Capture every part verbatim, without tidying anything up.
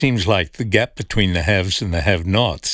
Seems like the gap between the haves and the have-nots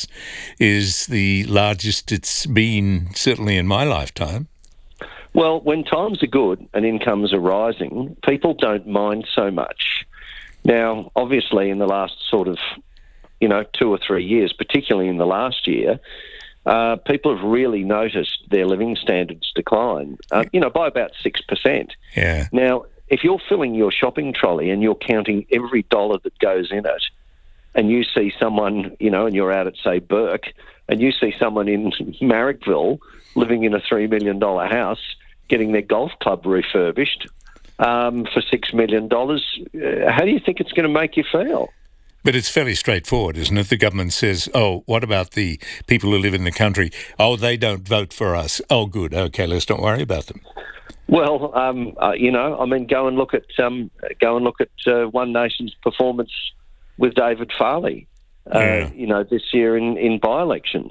is the largest it's been, certainly in my lifetime. Well, when times are good and incomes are rising, people don't mind so much. Now, obviously, in the last sort of, you know, two or three years, particularly in the last year, uh, people have really noticed their living standards decline, uh, you know, by about six percent. Yeah. Now, if you're filling your shopping trolley and you're counting every dollar that goes in it, and you see someone, you know, and you're out at, say, Burke, and you see someone in Marrickville living in a three million dollars house getting their golf club refurbished um, for six million dollars, uh, how do you think it's going to make you feel? But it's fairly straightforward, isn't it? The government says, oh, what about the people who live in the country? Oh, they don't vote for us. Oh, good. Okay, let's not worry about them. Well, um, uh, you know, I mean, go and look at um, go and look at uh, One Nation's performance with David Farley, uh, Yeah. you know, this year in, in by-elections.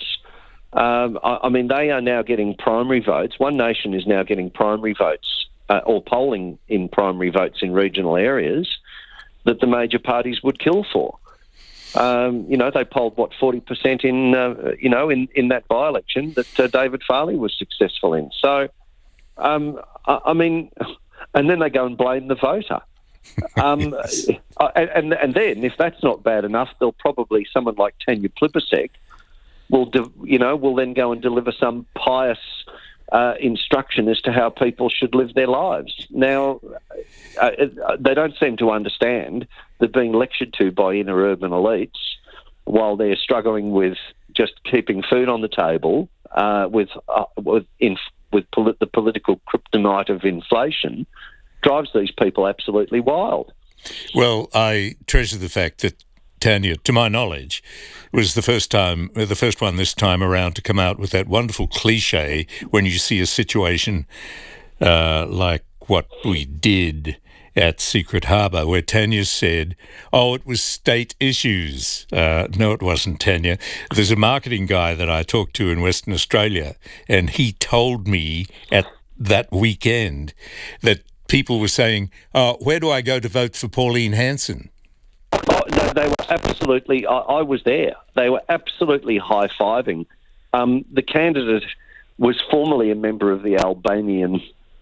Um, I, I mean, they are now getting primary votes. One Nation is now getting primary votes uh, or polling in primary votes in regional areas that the major parties would kill for. Um, you know, they polled, what, forty percent in, uh, you know, in, in that by-election that uh, David Farley was successful in. So, um, I, I mean, and then they go and blame the voter. um, and, and then, if that's not bad enough, they'll probably, someone like Tanya Plibersek will, de, you know, will then go and deliver some pious uh, instruction as to how people should live their lives. Now, uh, they don't seem to understand that being lectured to by inner urban elites while they're struggling with just keeping food on the table, uh, with uh, with, in, with polit- the political kryptonite of inflation, drives these people absolutely wild. Well, I treasure the fact that Tanya, to my knowledge, was the first time, the first one this time around to come out with that wonderful cliche when you see a situation uh, like what we did at Secret Harbour, where Tanya said, oh, it was state issues. Uh, no, it wasn't, Tanya. There's a marketing guy that I talked to in Western Australia, and he told me at that weekend that people were saying, oh, where do I go to vote for Pauline Hanson? Oh, no, they were absolutely, I, I was there. They were absolutely high-fiving. Um, the candidate was formerly a member of the Albanian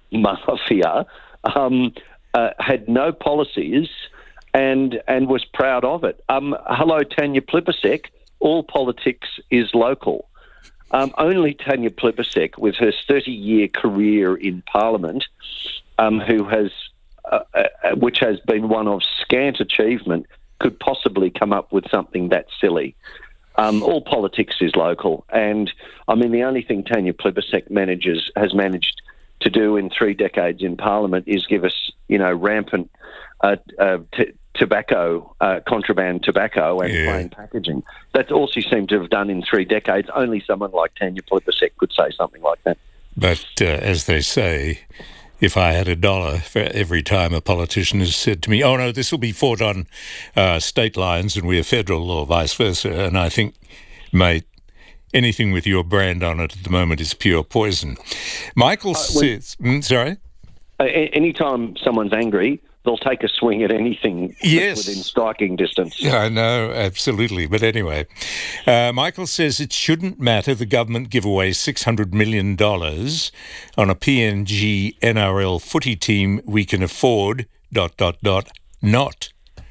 mafia, um, uh, had no policies and and was proud of it. Um, hello, Tanya Plibersek. All politics is local. Um, only Tanya Plibersek, with her thirty-year career in Parliament, um, who has, uh, uh, which has been one of scant achievement, could possibly come up with something that silly. Um, all politics is local, and I mean the only thing Tanya Plibersek manages has managed to do in three decades in Parliament is give us, you know, rampant uh, uh, t- tobacco, uh, contraband tobacco and Yeah. plain packaging. That's all she seemed to have done in three decades. Only someone like Tanya Plibersek could say something like that. But uh, as they say, if I had a dollar for every time a politician has said to me, oh, no, this will be fought on uh, state lines and we're federal or vice versa, and I think, mate, anything with your brand on it at the moment is pure poison. Michael Uh, when- says... Mm, sorry? Uh, a- anytime someone's angry, they'll take a swing at anything that's Yes. within striking distance. Yeah, I know, absolutely. But anyway, uh, Michael says it shouldn't matter the government give away six hundred million dollars on a P N G N R L footy team we can afford, dot, dot, dot, not.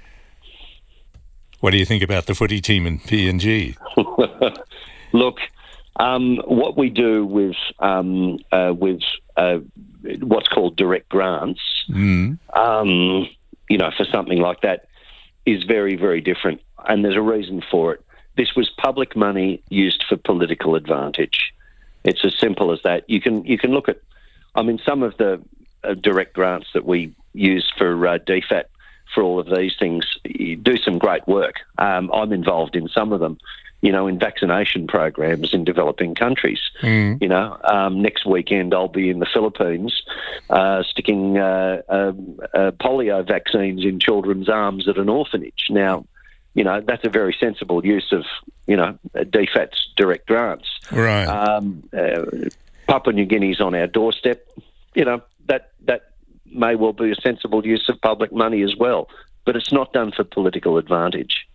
What do you think about the footy team in P N G? Look, um, what we do with um, uh, with uh, what's called direct grants, Mm. um, you know, for something like that, is very, very different, and there's a reason for it. This was public money used for political advantage. It's as simple as that. You can you can look at, I mean, some of the uh, direct grants that we use for uh, D FAT for all of these things do some great work. Um, I'm involved in some of them, you know, in vaccination programs in developing countries. Mm. You know, um, next weekend I'll be in the Philippines uh, sticking uh, uh, uh, polio vaccines in children's arms at an orphanage. Now, you know, that's a very sensible use of, you know, D FAT's direct grants. Right. Um, uh, Papua New Guinea's on our doorstep. You know, that that may well be a sensible use of public money as well, but it's not done for political advantage.